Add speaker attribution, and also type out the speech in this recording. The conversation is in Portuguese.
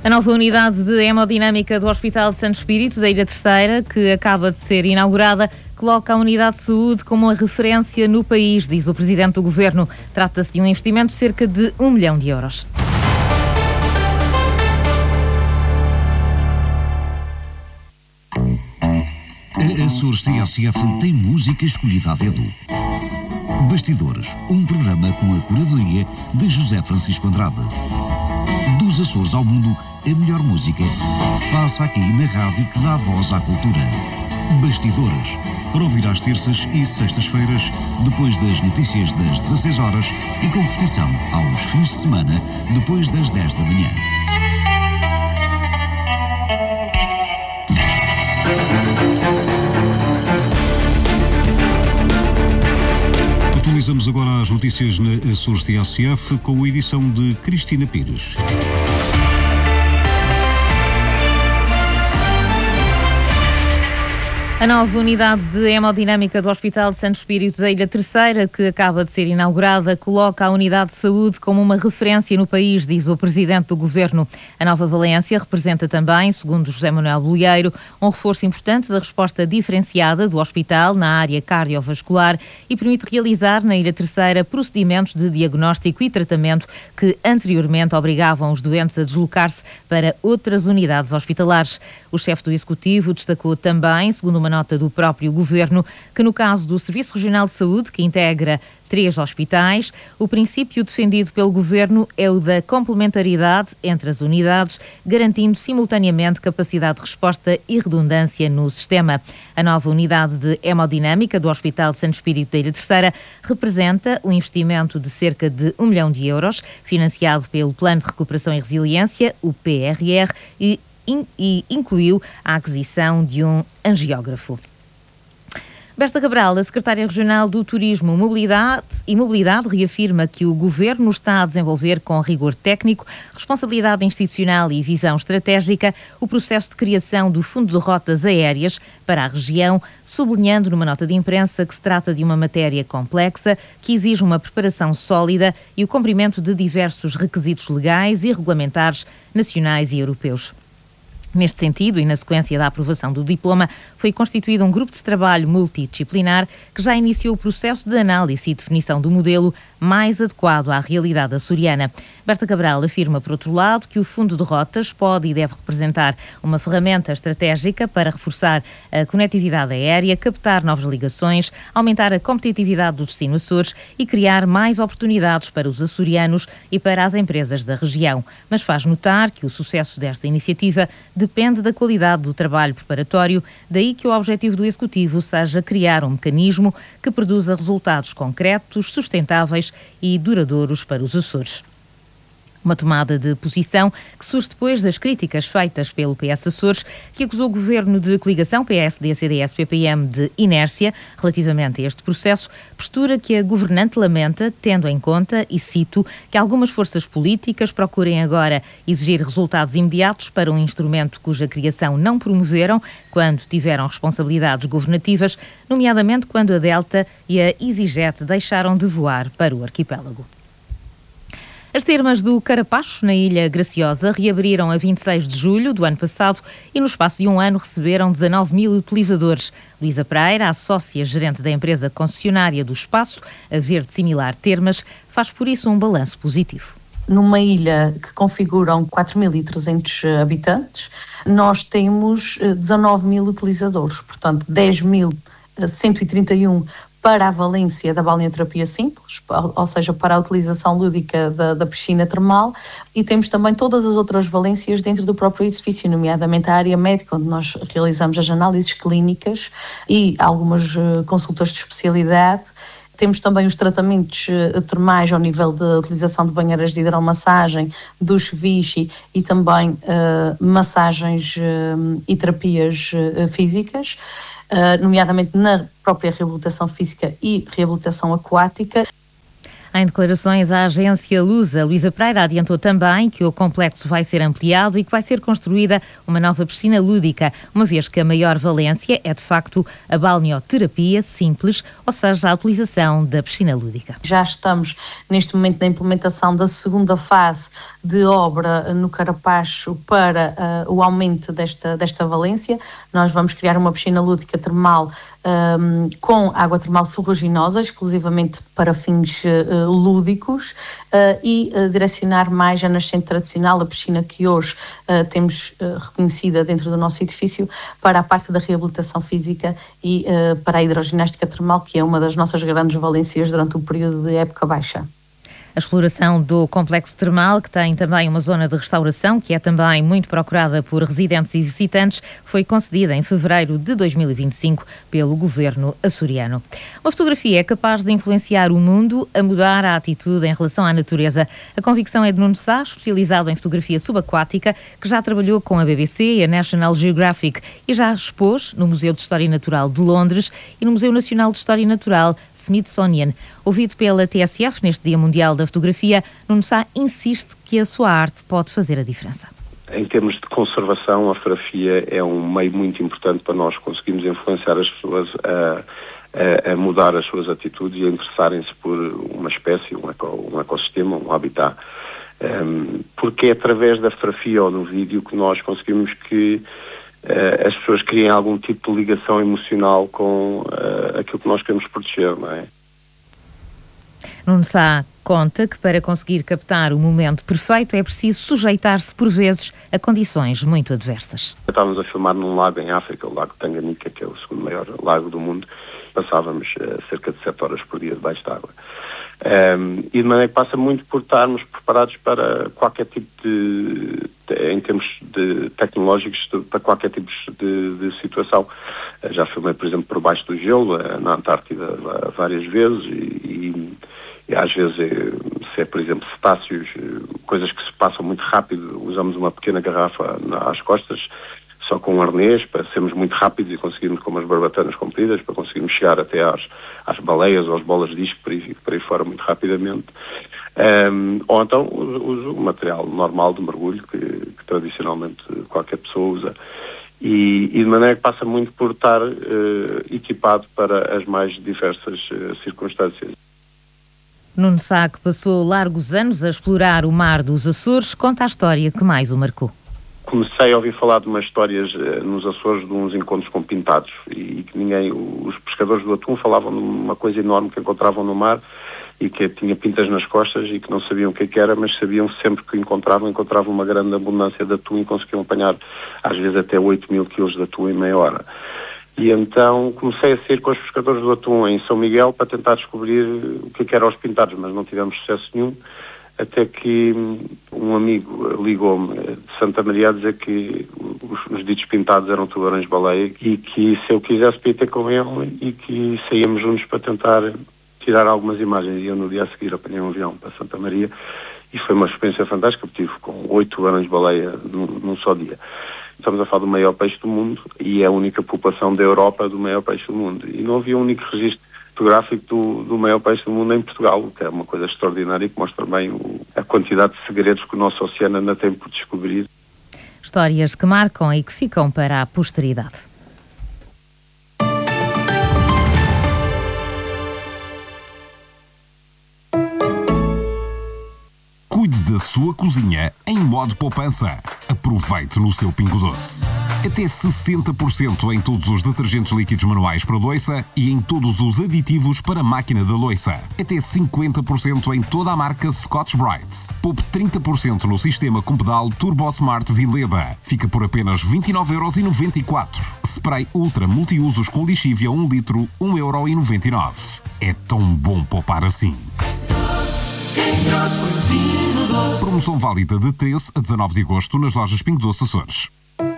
Speaker 1: A nova unidade de hemodinâmica do Hospital de Santo Espírito, da Ilha Terceira, que acaba de ser inaugurada, coloca a unidade de saúde como uma referência no país, diz o Presidente do Governo. Trata-se de um investimento de cerca de 1 milhão de euros.
Speaker 2: A Açores TSF tem música escolhida a dedo. Bastidores, um programa com a curadoria de José Francisco Andrade. Dos Açores ao mundo, a melhor música passa aqui na rádio que dá voz à cultura. Bastidores, para ouvir às terças e sextas-feiras, depois das notícias das 16 horas e com repetição aos fins de semana, depois das 10 da manhã. Atualizamos agora as notícias na Açores TSF com a edição de Cristina Pires.
Speaker 1: A nova unidade de hemodinâmica do Hospital de Santo Espírito da Ilha Terceira, que acaba de ser inaugurada, coloca a unidade de saúde como uma referência no país, diz o Presidente do Governo. A nova Valência representa também, segundo José Manuel Bolheiro, um reforço importante da resposta diferenciada do hospital na área cardiovascular e permite realizar na Ilha Terceira procedimentos de diagnóstico e tratamento que anteriormente obrigavam os doentes a deslocar-se para outras unidades hospitalares. O chefe do Executivo destacou também, segundo uma nota do próprio Governo, que no caso do Serviço Regional de Saúde, que integra 3 hospitais, o princípio defendido pelo Governo é o da complementaridade entre as unidades, garantindo simultaneamente capacidade de resposta e redundância no sistema. A nova unidade de hemodinâmica do Hospital de Santo Espírito da Ilha Terceira representa um investimento de cerca de 1 milhão de euros, financiado pelo Plano de Recuperação e Resiliência, o PRR, e incluiu a aquisição de um angiógrafo. Berta Cabral, a secretária regional do Turismo e Mobilidade, reafirma que o Governo está a desenvolver com rigor técnico, responsabilidade institucional e visão estratégica o processo de criação do Fundo de Rotas Aéreas para a região, sublinhando numa nota de imprensa que se trata de uma matéria complexa que exige uma preparação sólida e o cumprimento de diversos requisitos legais e regulamentares nacionais e europeus. Neste sentido, e na sequência da aprovação do diploma, foi constituído um grupo de trabalho multidisciplinar que já iniciou o processo de análise e definição do modelo mais adequado à realidade açoriana. Berta Cabral afirma, por outro lado, que o Fundo de Rotas pode e deve representar uma ferramenta estratégica para reforçar a conectividade aérea, captar novas ligações, aumentar a competitividade do destino Açores e criar mais oportunidades para os açorianos e para as empresas da região. Mas faz notar que o sucesso desta iniciativa depende da qualidade do trabalho preparatório, daí que o objetivo do Executivo seja criar um mecanismo que produza resultados concretos, sustentáveis e duradouros para os Açores. Uma tomada de posição que surge depois das críticas feitas pelo PS Açores, que acusou o governo de coligação PSD-CDS-PPM de inércia relativamente a este processo, postura que a governante lamenta, tendo em conta, e cito, que algumas forças políticas procurem agora exigir resultados imediatos para um instrumento cuja criação não promoveram quando tiveram responsabilidades governativas, nomeadamente quando a Delta e a EasyJet deixaram de voar para o arquipélago. As termas do Carapacho, na Ilha Graciosa, reabriram a 26 de julho do ano passado e no espaço de um ano receberam 19 mil utilizadores. Luísa Pereira, a sócia-gerente da empresa concessionária do espaço, a Verde Similar Termas, faz por isso um balanço positivo.
Speaker 3: Numa ilha que configuram 4.300 habitantes, nós temos 19 mil utilizadores, portanto 10.131 para a valência da balneoterapia simples, ou seja, para a utilização lúdica da piscina termal, e temos também todas as outras valências dentro do próprio edifício, nomeadamente a área médica, onde nós realizamos as análises clínicas e algumas consultas de especialidade. Temos também os tratamentos termais ao nível da utilização de banheiras de hidromassagem, do chuviche e também massagens e terapias físicas, nomeadamente na própria reabilitação física e reabilitação aquática.
Speaker 1: Em declarações à agência Lusa, Luísa Pereira adiantou também que o complexo vai ser ampliado e que vai ser construída uma nova piscina lúdica, uma vez que a maior valência é, de facto, a balneoterapia simples, ou seja, a utilização da piscina lúdica.
Speaker 3: Já estamos, neste momento, na implementação da segunda fase de obra no Carapacho para o aumento desta valência. Nós vamos criar uma piscina lúdica termal com água termal ferruginosa, exclusivamente para fins lúdicos, e direcionar mais a nascente tradicional, a piscina que hoje temos reconhecida dentro do nosso edifício, para a parte da reabilitação física e para a hidroginástica termal, que é uma das nossas grandes valências durante o período de época baixa.
Speaker 1: A exploração do complexo termal, que tem também uma zona de restauração, que é também muito procurada por residentes e visitantes, foi concedida em fevereiro de 2025 pelo governo açoriano. Uma fotografia é capaz de influenciar o mundo a mudar a atitude em relação à natureza. A convicção é de Nuno Sá, especializado em fotografia subaquática, que já trabalhou com a BBC e a National Geographic e já expôs no Museu de História Natural de Londres e no Museu Nacional de História Natural Smithsonian. Ouvido pela TSF neste Dia Mundial da Fotografia, Nuno Sá insiste que a sua arte pode fazer a diferença.
Speaker 4: Em termos de conservação, a fotografia é um meio muito importante para nós conseguirmos influenciar as pessoas a mudar as suas atitudes e a interessarem-se por uma espécie, um ecossistema, um habitat. Porque é através da fotografia ou do vídeo que nós conseguimos que as pessoas criem algum tipo de ligação emocional com aquilo que nós queremos proteger, não é?
Speaker 1: Nuno Sá conta que para conseguir captar o momento perfeito é preciso sujeitar-se por vezes a condições muito adversas.
Speaker 4: Estávamos a filmar num lago em África, o Lago Tanganica, que é o segundo maior lago do mundo. Passávamos cerca de 7 horas por dia debaixo de água. E de maneira que passa muito por estarmos preparados para qualquer tipo em termos de tecnológicos, para qualquer tipo de situação. Já filmei, por exemplo, por baixo do gelo, na Antártida, várias vezes, e às vezes, se é, por exemplo, cetáceos, coisas que se passam muito rápido, usamos uma pequena garrafa às costas, só com um arnês, para sermos muito rápidos e conseguirmos, com umas barbatanas compridas, para conseguirmos chegar até às baleias ou às bolas de disco, para ir fora muito rapidamente. Ou então uso o material normal de mergulho, que tradicionalmente qualquer pessoa usa. E de maneira que passa muito por estar equipado para as mais diversas circunstâncias.
Speaker 1: Nuno Sá, que passou largos anos a explorar o mar dos Açores, conta a história que mais o marcou.
Speaker 4: Comecei a ouvir falar de umas histórias nos Açores de uns encontros com pintados e que os pescadores do atum falavam de uma coisa enorme que encontravam no mar e que tinha pintas nas costas e que não sabiam o que era, mas sabiam sempre que encontravam uma grande abundância de atum e conseguiam apanhar às vezes até 8.000 quilos de atum em meia hora. E então comecei a sair com os pescadores do atum em São Miguel para tentar descobrir o que eram os pintados, mas não tivemos sucesso nenhum, até que um amigo ligou-me de Santa Maria a dizer que os ditos pintados eram tubarões-baleia e que se eu quisesse podia ter com ele e que saíamos juntos para tentar tirar algumas imagens. E eu no dia a seguir apanhei um avião para Santa Maria e foi uma experiência fantástica, porque estive com 8 tubarões-baleia num só dia. Estamos a falar do maior peixe do mundo e é a única população da Europa do maior peixe do mundo. E não havia um único registro fotográfico do maior peixe do mundo em Portugal, que é uma coisa extraordinária e que mostra bem a quantidade de segredos que o nosso oceano ainda tem por descobrir.
Speaker 1: Histórias que marcam e que ficam para a posteridade.
Speaker 5: Cuide da sua cozinha em modo poupança. Aproveite no seu Pingo Doce. Até 60% em todos os detergentes líquidos manuais para louça e em todos os aditivos para máquina de louça. Até 50% em toda a marca Scotch-Brite. Poupe 30% no sistema com pedal Turbo Smart Vileda. Fica por apenas 29,94€. Spray Ultra Multiusos com lixívia 1 litro, 1,99€. É tão bom poupar assim. Promoção válida de 13 a 19 de agosto nas lojas Pingo Doce Açores.